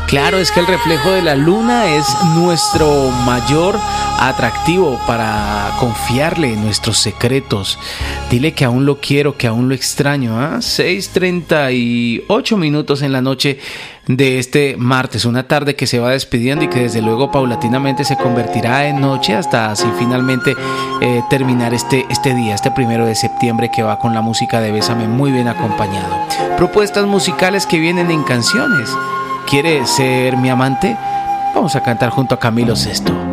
Claro, es que el reflejo de la luna es nuestro mayor atractivo para confiarle nuestros secretos. Dile que aún lo quiero, que aún lo extraño. 6:38 minutos en la noche de este martes, una tarde que se va despidiendo y que desde luego paulatinamente se convertirá en noche hasta así finalmente terminar este día, este 1 de septiembre, que va con la música de Bésame muy bien acompañado. Propuestas musicales que vienen en canciones. ¿Quiere ser mi amante? Vamos a cantar junto a Camilo Sesto.